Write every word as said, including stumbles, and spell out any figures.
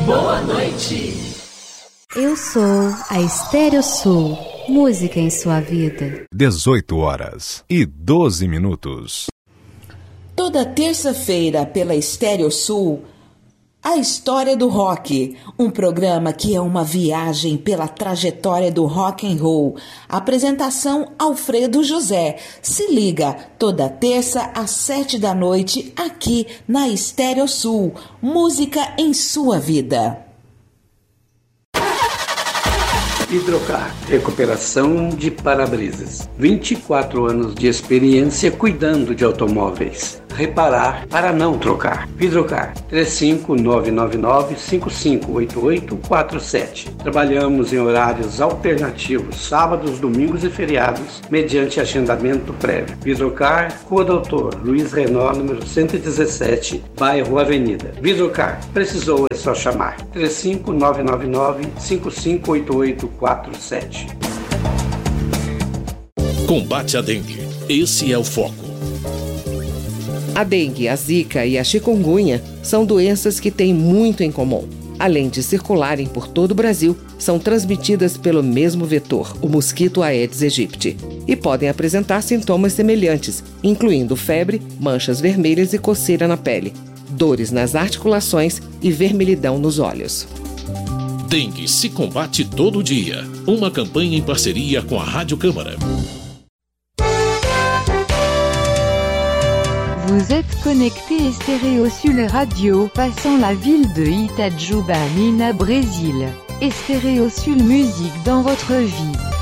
Boa noite. Eu sou a Estéreo Sul. Música em sua vida. dezoito horas e doze minutos. Toda terça-feira pela Estéreo Sul, A História do Rock, um programa que é uma viagem pela trajetória do rock and roll. Apresentação Alfredo José. Se liga, toda terça às sete da noite, aqui na Estéreo Sul. Música em sua vida. Hidrocar, recuperação de para-brisas. vinte e quatro anos de experiência cuidando de automóveis. Reparar para não trocar. Hidrocar, três cinco nove nove nove, cinco cinco oito oito quatro sete. Trabalhamos em horários alternativos, sábados, domingos e feriados, mediante agendamento prévio. Hidrocar, Rua Doutor Luiz Renault, número cento e dezessete, bairro Avenida. Hidrocar, precisou é só chamar. três cinco nove nove nove, cinco cinco oito oito quatro sete. Combate à dengue. Esse é o foco. A dengue, a zika e a chikungunya são doenças que têm muito em comum. Além de circularem por todo o Brasil, são transmitidas pelo mesmo vetor, o mosquito Aedes aegypti, e podem apresentar sintomas semelhantes, incluindo febre, manchas vermelhas e coceira na pele, dores nas articulações e vermelhidão nos olhos. Dengue se combate todo dia. Uma campanha em parceria com a Rádio Câmara. Vous êtes connecté Estéreo Sul Radio, passant la ville de Itajuba, Minas, Brésil. Estéreo Sul musique dans votre vie.